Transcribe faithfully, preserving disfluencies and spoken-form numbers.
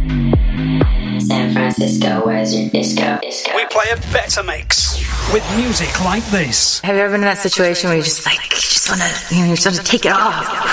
San Francisco, where's your disco? disco? We play a better mix with music like this. Have you ever been in that situation where you just like, you just want to, you know, you just want to take it off?